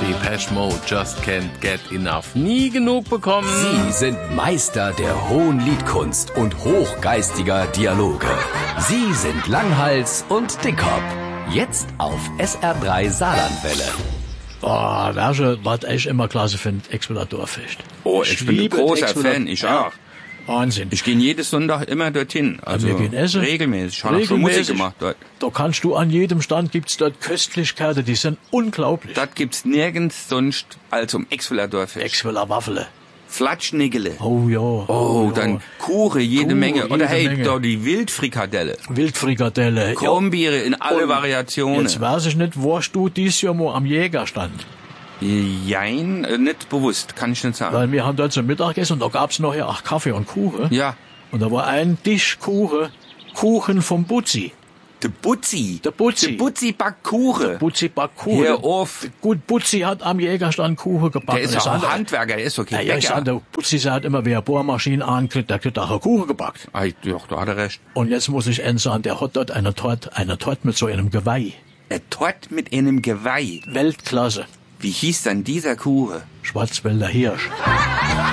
Depeche Mode, Just Can't Get Enough. Nie genug bekommen. Sie sind Meister der hohen Liedkunst und hochgeistiger Dialoge. Sie sind Langhals und Dickhop. Jetzt auf SR3 Saarlandwelle. Oh, Werche, was ich immer klasse finde, Exploratorfest. Oh, ich bin ein großer Fan, ich auch. Wahnsinn. Ich gehe jeden Sonntag immer dorthin. Also wir gehen essen. Regelmäßig. Ich habe auch schon Musik gemacht dort. Da kannst du an jedem Stand, gibt's dort Köstlichkeiten, die sind unglaublich. Das gibt's nirgends sonst als um Exfeladorfest. Exfeller Waffele. Flatschniggele. Oh ja. Oh, dann Kuche, jede Menge. Oder jede hey, Menge. da die Wildfrikadelle. Wildfrikadelle. Krombiere in alle Und Variationen. Jetzt weiß ich nicht, warst du dieses Jahr mal am Jägerstand? Jein, nicht bewusst, kann ich nicht sagen. Weil wir haben dort zum Mittag gegessen und da gab's nachher auch Kaffee und Kuchen. Ja, Und da war ein Tisch Kuchen vom Butzi. der Butzi. Der Butzi. Der Butzi backt Kuchen. Butzi backt Kuchen. Hör auf. Gut, Butzi hat am Jägerstand Kuchen gebacken. Der ist ja Ich auch sag, Handwerker, der ist okay. Ja, ich sag, der Butzi sagt immer, wer Bohrmaschine ankriegt, der kriegt auch eine Kuchen gebackt. Ja, da hat er recht. Und jetzt muss ich Ihnen sagen, der hat dort eine Torte mit so einem Geweih. Er Tort mit einem Geweih. Weltklasse. Wie hieß dann dieser Kuchen? Schwarzwälder Hirsch.